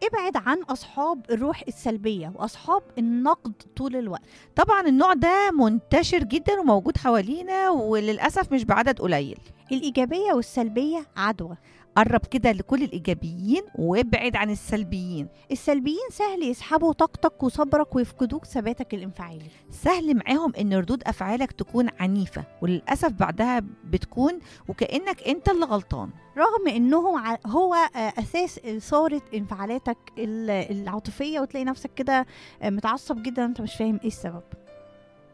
ابعد عن أصحاب الروح السلبية وأصحاب النقد طول الوقت. طبعا النوع ده منتشر جدا وموجود حوالينا، وللأسف مش بعدد قليل. الإيجابية والسلبية عدوى. قرب كده لكل الإيجابيين وابعد عن السلبيين. السلبيين سهل يسحبوا طاقتك وصبرك ويفقدوك ثباتك الانفعالي. سهل معاهم ان ردود أفعالك تكون عنيفة، وللأسف بعدها بتكون وكأنك انت اللي غلطان، رغم انهم هو اساس اثاره انفعالاتك العاطفيه، وتلاقي نفسك كده متعصب جدا انت مش فاهم ايه السبب.